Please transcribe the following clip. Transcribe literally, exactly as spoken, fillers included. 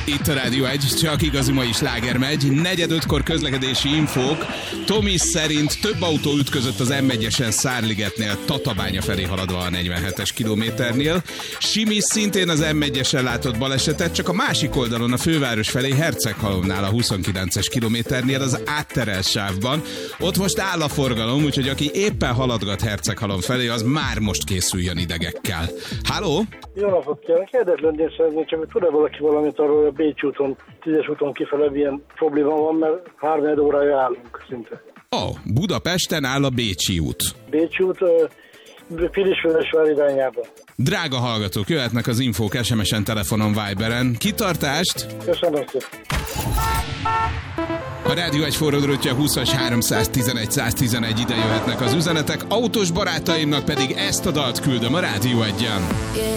Itt a Rádió egy, csak igazi mai sláger megy. Negyed ötkor közlekedési infók. Tomi szerint több autó ütközött az em egyesen Szárligetnél, Tatabánya felé haladva a negyvenhetes kilométernél. Simi szintén az em egyesen látott balesetet, csak a másik oldalon a főváros felé Herceghalomnál a huszonkilences kilométernél az átterelt sávban. Ott most áll a forgalom, úgyhogy aki éppen haladgat Herceghalom felé, az már most készüljön idegekkel. Halló? Jó napot kívánok! Érdeklennél szeretnék, csak hogy tud-e valaki valamit arról, hogy a Bécsi úton, tízes úton kifele milyen probléma van, mert három órája állunk szinte. Ó, oh, Budapesten áll a Bécsi út. Bécsi út, uh, Pilisvörösvár irányába. Drága hallgatók, jöhetnek az infók es em esen, telefonon, Viberen. Kitartást! Köszönöm szépen! A Rádió egy forradrótja húszas háromszáztizenegy száztizenegy, ide jöhetnek az üzenetek, autós barátaimnak pedig ezt a dalt küldöm a Rádió egyen.